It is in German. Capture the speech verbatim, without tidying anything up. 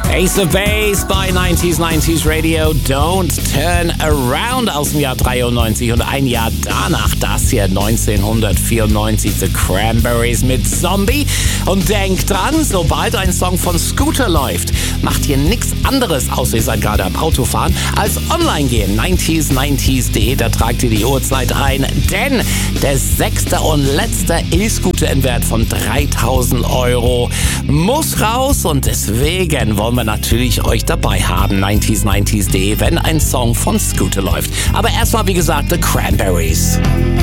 Ace of Base bei neunzig neunzig Radio. Don't Turn Around aus dem Jahr dreiundneunzig und ein Jahr danach das hier neunzehnhundertvierundneunzig The Cranberries mit Zombie. Und denkt dran, sobald ein Song von Scooter läuft, macht ihr nichts anderes, außer ihr seid gerade am Autofahren, als online gehen. neunzig neunzig punkt de, da tragt ihr die Uhrzeit ein, denn der sechste und letzte E-Scooter im Wert von dreitausend Euro muss raus und deswegen wollen wir natürlich euch dabei haben, neunzig neunzig punkt de, wenn ein Song von Scooter läuft. Aber erstmal, wie gesagt, The Cranberries.